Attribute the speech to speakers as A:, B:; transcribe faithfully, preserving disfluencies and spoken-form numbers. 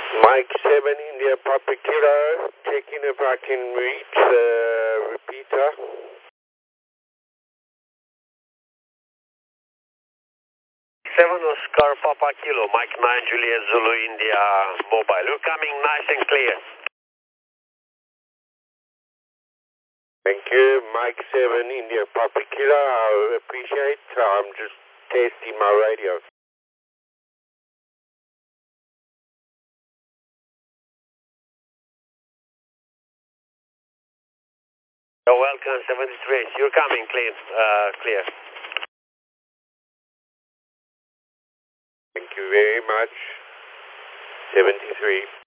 A: Mike seven, India Papa Kilo, checking if I can reach the repeater. seven Oscar Papa Kilo, Mike nine Juliet Zulu India Mobile. You're coming nice and clear. Thank you, Mike seven, India Papa Kilo. I appreciate. I'm just testing my radio. You're welcome, seventy-three. You're coming clean, uh, clear. Thank you very much, seventy-three.